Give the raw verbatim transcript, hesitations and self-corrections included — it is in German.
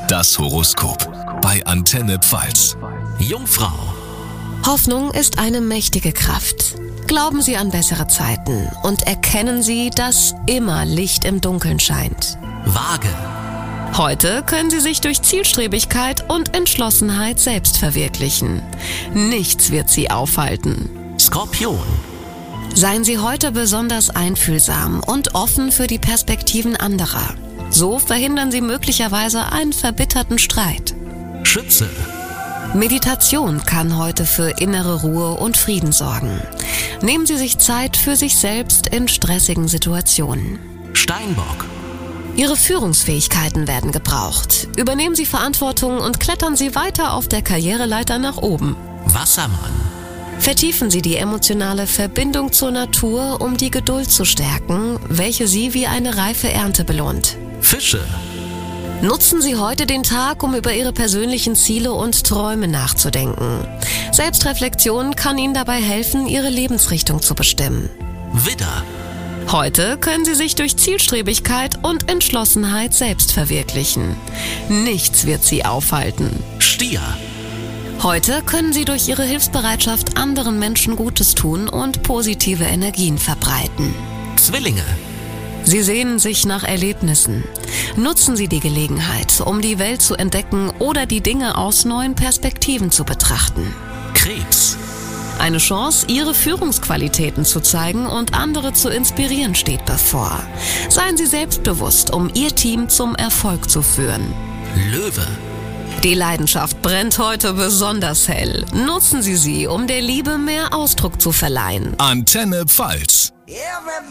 Das Horoskop bei Antenne Pfalz. Jungfrau. Hoffnung ist eine mächtige Kraft. Glauben Sie an bessere Zeiten und erkennen Sie, dass immer Licht im Dunkeln scheint. Waage. Heute können Sie sich durch Zielstrebigkeit und Entschlossenheit selbst verwirklichen. Nichts wird Sie aufhalten. Skorpion. Seien Sie heute besonders einfühlsam und offen für die Perspektiven anderer. So verhindern Sie möglicherweise einen verbitterten Streit. Schütze. Meditation kann heute für innere Ruhe und Frieden sorgen. Nehmen Sie sich Zeit für sich selbst in stressigen Situationen. Steinbock. Ihre Führungsfähigkeiten werden gebraucht. Übernehmen Sie Verantwortung und klettern Sie weiter auf der Karriereleiter nach oben. Wassermann. Vertiefen Sie die emotionale Verbindung zur Natur, um die Geduld zu stärken, welche Sie wie eine reife Ernte belohnt. Fische. Nutzen Sie heute den Tag, um über Ihre persönlichen Ziele und Träume nachzudenken. Selbstreflexion kann Ihnen dabei helfen, Ihre Lebensrichtung zu bestimmen. Widder. Heute können Sie sich durch Zielstrebigkeit und Entschlossenheit selbst verwirklichen. Nichts wird Sie aufhalten. Stier. Heute können Sie durch Ihre Hilfsbereitschaft anderen Menschen Gutes tun und positive Energien verbreiten. Zwillinge. Sie sehnen sich nach Erlebnissen. Nutzen Sie die Gelegenheit, um die Welt zu entdecken oder die Dinge aus neuen Perspektiven zu betrachten. Krebs. Eine Chance, Ihre Führungsqualitäten zu zeigen und andere zu inspirieren, steht bevor. Seien Sie selbstbewusst, um Ihr Team zum Erfolg zu führen. Löwe. Die Leidenschaft brennt heute besonders hell. Nutzen Sie sie, um der Liebe mehr Ausdruck zu verleihen. Antenne Pfalz.